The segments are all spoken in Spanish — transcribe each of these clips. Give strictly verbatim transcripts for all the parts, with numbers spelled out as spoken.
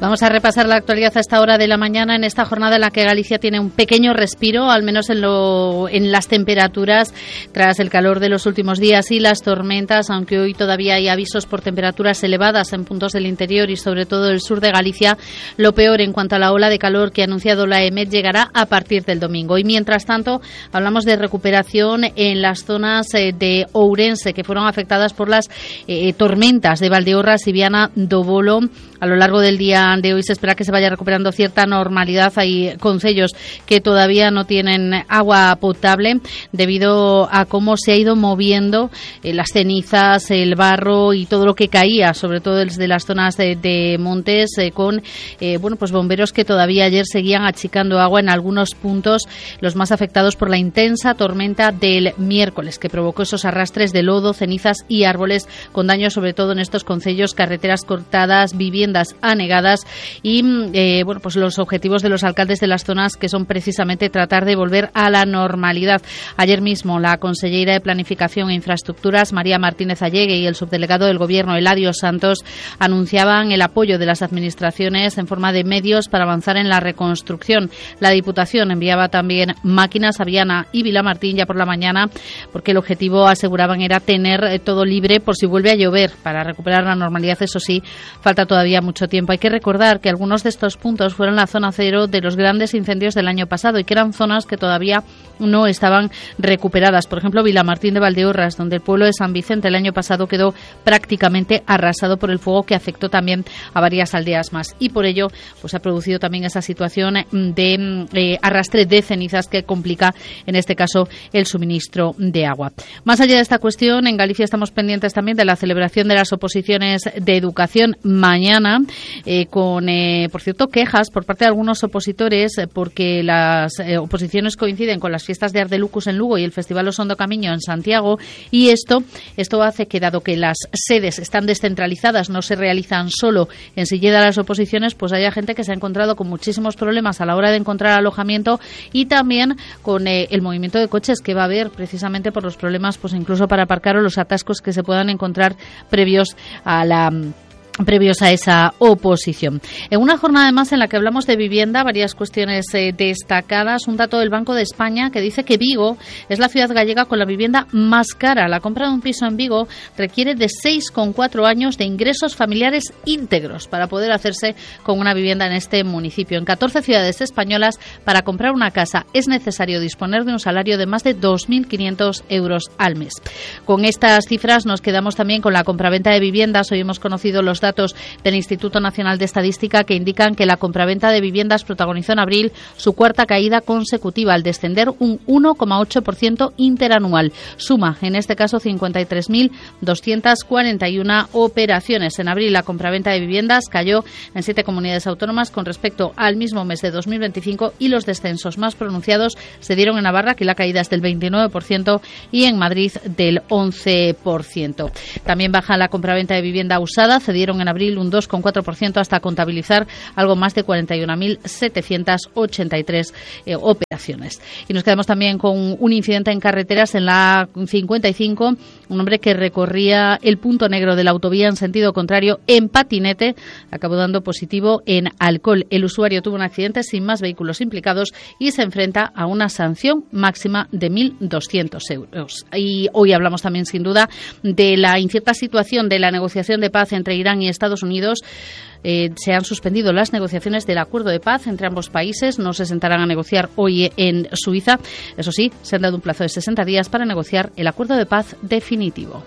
Vamos a repasar la actualidad a esta hora de la mañana, en esta jornada en la que Galicia tiene un pequeño respiro, al menos en, lo, en las temperaturas, tras el calor de los últimos días y las tormentas, aunque hoy todavía hay avisos por temperaturas elevadas en puntos del interior y sobre todo el sur de Galicia. Lo peor en cuanto a la ola de calor que ha anunciado la EMET llegará a partir del domingo. Y mientras tanto, hablamos de recuperación en las zonas de Ourense que fueron afectadas por las eh, tormentas de Valdeorras y Viana do Bolo. A lo largo del día de hoy se espera que se vaya recuperando cierta normalidad. Hay concellos que todavía no tienen agua potable debido a cómo se ha ido moviendo eh, las cenizas, el barro y todo lo que caía, sobre todo desde las zonas de, de montes, eh, con eh, bueno pues bomberos que todavía ayer seguían achicando agua en algunos puntos, los más afectados por la intensa tormenta del miércoles, que provocó esos arrastres de lodo, cenizas y árboles, con daños sobre todo en estos concellos, carreteras cortadas, viviendas anegadas y eh, bueno pues los objetivos de los alcaldes de las zonas, que son precisamente tratar de volver a la normalidad. Ayer mismo la consellera de Planificación e Infraestructuras, María Martínez Allegue, y el subdelegado del Gobierno, Eladio Santos, anunciaban el apoyo de las administraciones en forma de medios para avanzar en la reconstrucción. La Diputación enviaba también máquinas a Viana y Vilamartín ya por la mañana, porque el objetivo, aseguraban, era tener todo libre por si vuelve a llover para recuperar la normalidad. Eso sí, falta todavía mucho tiempo. Hay que recordar que algunos de estos puntos fueron la zona cero de los grandes incendios del año pasado y que eran zonas que todavía no estaban recuperadas. Por ejemplo, Vilamartín de Valdeorras, donde el pueblo de San Vicente el año pasado quedó prácticamente arrasado por el fuego, que afectó también a varias aldeas más. Y por ello pues ha producido también esa situación de eh, arrastre de cenizas que complica, en este caso, el suministro de agua. Más allá de esta cuestión, en Galicia estamos pendientes también de la celebración de las oposiciones de educación mañana, eh, con, eh, por cierto, quejas por parte de algunos opositores eh, porque las eh, oposiciones coinciden con las fiestas de Ardelucus en Lugo y el Festival Osondo Camiño en Santiago, y esto, esto hace que, dado que las sedes están descentralizadas, no se realizan solo en Silleda las oposiciones, pues haya gente que se ha encontrado con muchísimos problemas a la hora de encontrar alojamiento, y también con eh, el movimiento de coches que va a haber, precisamente por los problemas, pues incluso para aparcar, o los atascos que se puedan encontrar previos a la previos a esa oposición. En una jornada además en la que hablamos de vivienda, varias cuestiones eh, destacadas. Un dato del Banco de España que dice que Vigo es la ciudad gallega con la vivienda más cara. La compra de un piso en Vigo requiere de seis coma cuatro años de ingresos familiares íntegros para poder hacerse con una vivienda en este municipio. En catorce ciudades españolas, para comprar una casa es necesario disponer de un salario de más de dos mil quinientos euros al mes. Con estas cifras nos quedamos también con la compraventa de viviendas. Hoy hemos conocido los datos del Instituto Nacional de Estadística, que indican que la compraventa de viviendas protagonizó en abril su cuarta caída consecutiva, al descender un uno coma ocho por ciento interanual. Suma, en este caso, cincuenta y tres mil doscientas cuarenta y una operaciones. En abril la compraventa de viviendas cayó en siete comunidades autónomas con respecto al mismo mes de dos mil veinticinco, y los descensos más pronunciados se dieron en Navarra, que la caída es del veintinueve por ciento, y en Madrid del once por ciento. También baja la compraventa de vivienda usada, cedieron en abril un dos coma cuatro por ciento hasta contabilizar algo más de cuarenta y una mil setecientas ochenta y tres eh, operaciones. Y nos quedamos también con un incidente en carreteras en la cincuenta y cinco. Un hombre que recorría el punto negro de la autovía en sentido contrario en patinete acabó dando positivo en alcohol. El usuario tuvo un accidente sin más vehículos implicados y se enfrenta a una sanción máxima de mil doscientos euros. Y hoy hablamos también, sin duda, de la incierta situación de la negociación de paz entre Irán y Estados Unidos. Eh, se han suspendido las negociaciones del acuerdo de paz entre ambos países. No se sentarán a negociar hoy en Suiza. Eso sí, se han dado un plazo de sesenta días para negociar el acuerdo de paz definitivo.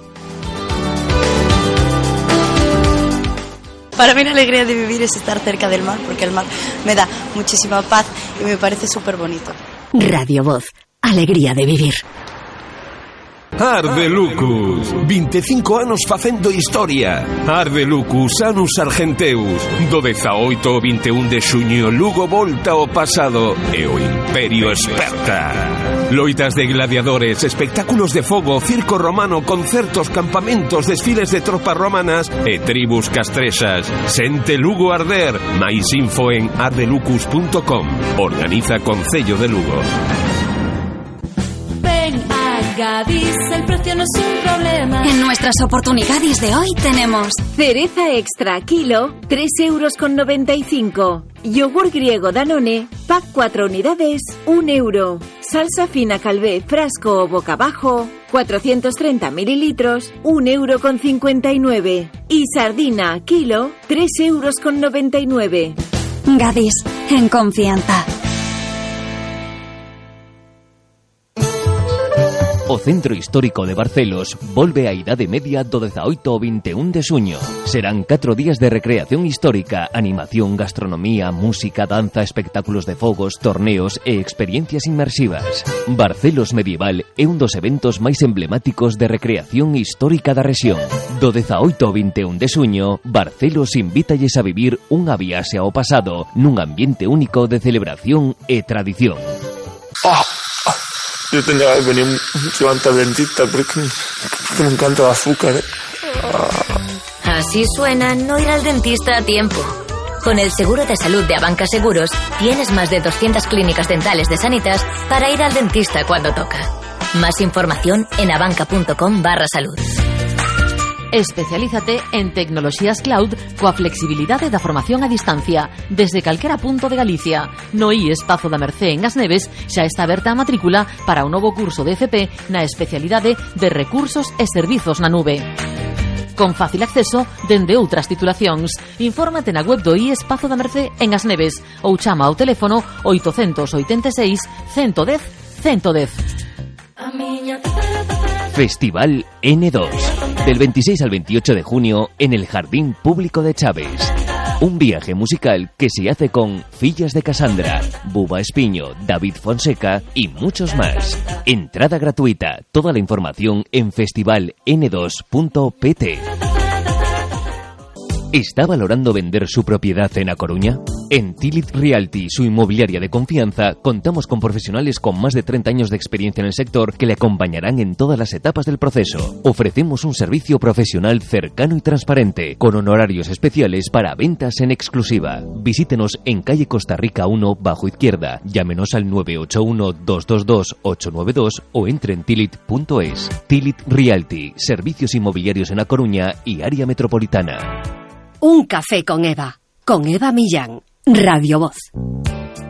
Para mí la alegría de vivir es estar cerca del mar, porque el mar me da muchísima paz y me parece súper bonito. Radio Voz, alegría de vivir. Ardelucus, veinticinco anos facendo historia. Ardelucus, Anus Argenteus. Do dezaoito ao vinte e un de xuño, Lugo volta ao pasado e o Imperio esperta. Loitas de gladiadores, espectáculos de fogo, circo romano, concertos, campamentos, desfiles de tropas romanas e tribus castrexas. Sente Lugo arder. Mais info en ardelucus punto com. Organiza Concello de Lugo. Ven a Gadis, el precio no es un problema. En nuestras oportunidades de hoy tenemos cereza extra kilo, tres euros con noventa y cinco. Yogur griego Danone, pack cuatro unidades, un euro. Salsa fina Calvé, frasco o boca abajo, cuatrocientos treinta mililitros, un euro con cincuenta y nueve. Y sardina kilo, tres euros con noventa y nueve. Gadis, en confianza. O Centro Histórico de Barcelos volve á Idade Media do dezaoito ao vinte e un de suño. Serán catro días de recreación histórica, animación, gastronomía, música, danza, espectáculos de fogos, torneos e experiencias inmersivas. Barcelos Medieval é un dos eventos máis emblemáticos de recreación histórica da rexión. Do dezaoito ao vinte e un de suño, Barcelos invítalles a vivir unha viaxe ao pasado nun ambiente único de celebración e tradición. Oh. Yo tenía que venir mucho antes al dentista porque, porque me encanta el azúcar. ¿eh? Ah. Así suena no ir al dentista a tiempo. Con el seguro de salud de Abanca Seguros, tienes más de doscientas clínicas dentales de Sanitas para ir al dentista cuando toca. Más información en abanca.com barra salud. Especialízate en tecnoloxías cloud coa flexibilidade da formación a distancia desde calquera punto de Galicia. No I E S Pazo da Mercé en As Neves xa está aberta a matrícula para o novo curso de F P na especialidade de Recursos e Servizos na Nube. Con fácil acceso dende outras titulacións. Infórmate na web do I E S Pazo da Mercé en As Neves ou chama ao teléfono oitocentos oitenta e seis, ciento dez, ciento dez. Festival N dos. Del veintiséis al veintiocho de junio en el Jardín Público de Chaves. Un viaje musical que se hace con Fillas de Casandra, Buba Espiño, David Fonseca y muchos más. Entrada gratuita. Toda la información en festival n dos punto p t. ¿Está valorando vender su propiedad en A Coruña? En Tilit Realty, su inmobiliaria de confianza, contamos con profesionales con más de treinta años de experiencia en el sector que le acompañarán en todas las etapas del proceso. Ofrecemos un servicio profesional cercano y transparente, con honorarios especiales para ventas en exclusiva. Visítenos en calle Costa Rica uno, bajo izquierda. Llámenos al nueve ocho uno, dos dos dos, ocho nueve dos o entre en tilit punto es. Tilit Realty, servicios inmobiliarios en A Coruña y área metropolitana. Un café con Eva, con Eva Millán, Radio Voz.